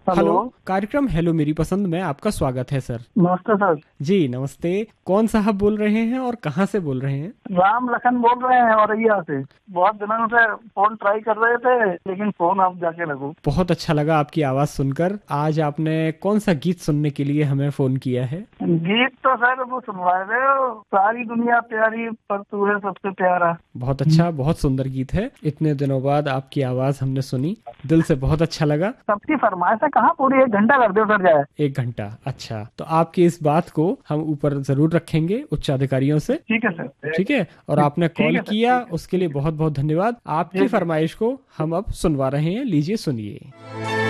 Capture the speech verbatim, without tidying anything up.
Hello. कार्यक्रम hello मेरी पसंद में आपका स्वागत है सर। नमस्ते सर। जी नमस्ते। कौन साहब बोल रहे हैं और कहाँ से बोल रहे हैं? राम लखन बोल रहे हैं औरैया से। बहुत दिनों से फोन ट्राई कर रहे थे लेकिन फोन आप जाके लगो। बहुत अच्छा लगा आपकी आवाज सुनकर। आज आपने कौन सा गीत सुनने के लिए हमें फोन किया है? गीत तो सर वो सुनवाए थे, सारी दुनिया प्यारी पर तू है सबसे प्यारा। बहुत अच्छा, बहुत सुंदर गीत है। इतने दिनों बाद आपकी आवाज हमने सुनी, दिल से बहुत अच्छा लगा। सबकी फरमाइश है, कहाँ पूरी एक घंटा कर दो सर जाए। एक घंटा? अच्छा, तो आपकी इस बात को हम ऊपर जरूर रखेंगे उच्चाधिकारियों से। ठीक है सर। ठीक है। और आपने ठीक कॉल है सर, किया ठीक है। उसके लिए बहुत बहुत धन्यवाद। आपकी जी, जी। फरमाइश को हम अब सुनवा रहे हैं, लीजिए सुनिए।